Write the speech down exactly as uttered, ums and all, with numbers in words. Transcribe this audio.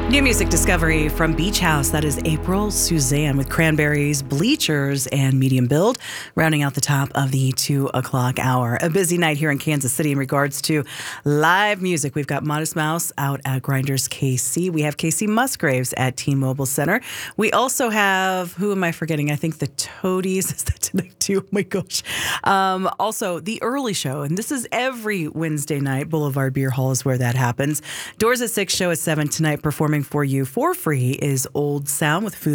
New music discovery from Beach House. That is April Suzanne with Cranberries, Bleachers, and Medium Build, rounding out the top of the two o'clock hour. A busy night here in Kansas City in regards to live music. We've got Modest Mouse out at Grinders K C. We have K C Musgraves at T-Mobile Center. We also have, who am I forgetting? I think the Toadies. Is that tonight too? Oh my gosh. Um, also, the early show, and this is every Wednesday night. Boulevard Beer Hall is where that happens. Doors at six, show at seven tonight. Performing for you for free is Old Sound with Food